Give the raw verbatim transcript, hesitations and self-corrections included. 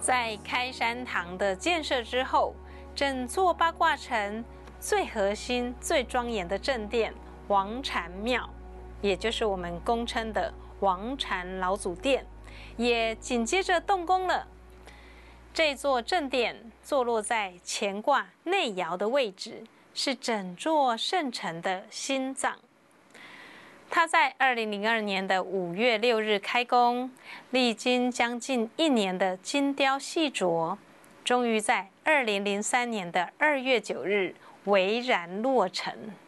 在开山堂的建设之后，整座八卦城最核心、最庄严的正殿王禅庙，也就是我们公称的王禅老祖殿，也紧接着动工了。这座正殿坐落在乾卦内爻的位置，是整座圣城的心脏。它在二零零二年的五月六日开工，历经将近一年的精雕细琢，终于在二零零三年的二月九日巍然落成。